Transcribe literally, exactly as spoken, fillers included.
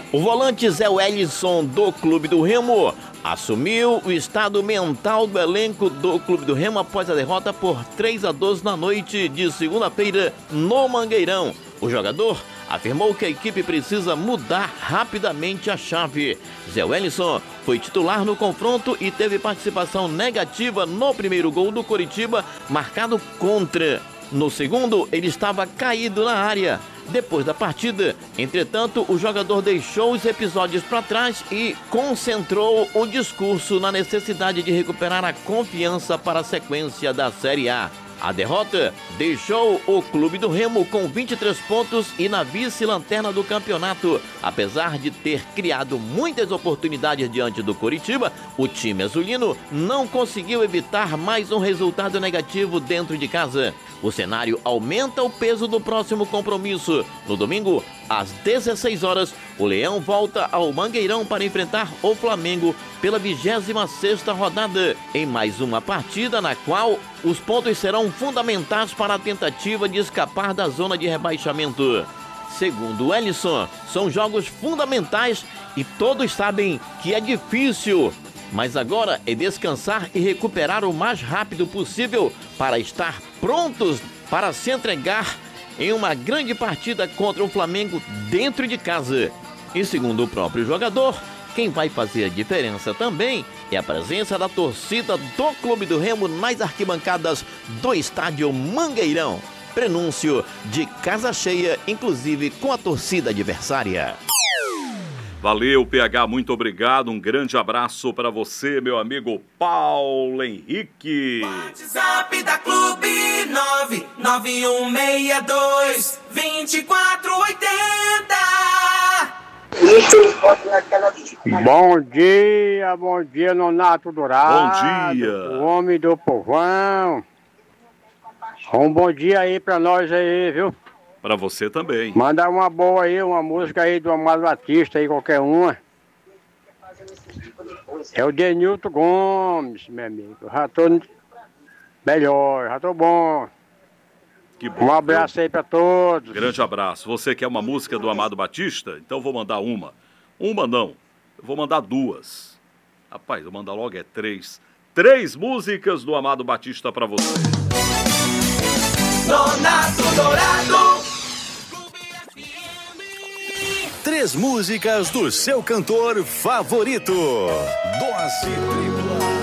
O volante Zé Wellison, do Clube do Remo, assumiu o estado mental do elenco do Clube do Remo após a derrota por três a dois na noite de segunda-feira no Mangueirão. O jogador afirmou que a equipe precisa mudar rapidamente a chave. Zé Wellison foi titular no confronto e teve participação negativa no primeiro gol do Coritiba, marcado contra. No segundo, ele estava caído na área. Depois da partida, entretanto, o jogador deixou os episódios para trás e concentrou o discurso na necessidade de recuperar a confiança para a sequência da Série A. A derrota deixou o Clube do Remo com vinte e três pontos e na vice-lanterna do campeonato. Apesar de ter criado muitas oportunidades diante do Coritiba, o time azulino não conseguiu evitar mais um resultado negativo dentro de casa. O cenário aumenta o peso do próximo compromisso. No domingo, às dezesseis horas, o Leão volta ao Mangueirão para enfrentar o Flamengo pela vigésima sexta rodada, em mais uma partida na qual os pontos serão fundamentais para a tentativa de escapar da zona de rebaixamento. Segundo o Ellison, são jogos fundamentais e todos sabem que é difícil. Mas agora é descansar e recuperar o mais rápido possível para estar prontos para se entregar em uma grande partida contra o Flamengo dentro de casa. E segundo o próprio jogador, quem vai fazer a diferença também é a presença da torcida do Clube do Remo nas arquibancadas do estádio Mangueirão. Prenúncio de casa cheia, inclusive com a torcida adversária. Valeu, P H, muito obrigado. Um grande abraço para você, meu amigo Paulo Henrique. WhatsApp da Clube nove nove um seis dois, dois quatro oito zero. Bom dia, bom dia, Nonato Dourado. Bom dia. O homem do povão. Um bom dia aí pra nós aí, viu? Pra você também. Manda uma boa aí, uma música aí do Amado Batista aí, qualquer uma. É o Denilton Gomes, meu amigo. Já tô melhor, já tô bom. Que bom. Um abraço viu? Aí pra todos. Grande abraço. Você quer uma música do Amado Batista? Então vou mandar uma. Uma não. Eu vou mandar duas. Rapaz, eu vou mandar logo é três. Três músicas do Amado Batista pra você. Nonato Dourado. Três músicas do seu cantor favorito. Dose tripla.